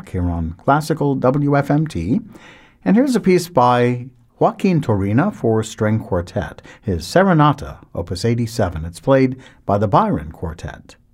o'clock here on Classical WFMT. And here's a piece by Joaquin Turina for string quartet, his Serenata, Opus 87. It's played by the Byron Quartet.